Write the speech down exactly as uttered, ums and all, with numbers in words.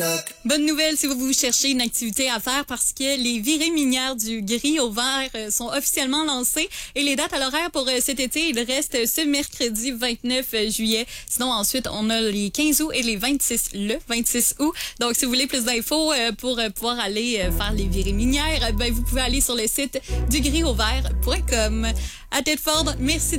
Bonne nouvelle si vous cherchez une activité à faire parce que les virées minières du gris au vert euh, sont officiellement lancées et les dates à l'horaire pour euh, cet été, il reste ce mercredi vingt-neuf juillet. Sinon, ensuite, on a les quinze août et les vingt-six, le vingt-six août. Donc, si vous voulez plus d'infos euh, pour euh, pouvoir aller euh, faire les virées minières, ben, vous pouvez aller sur le site du gris au vert point com. À Tedford, merci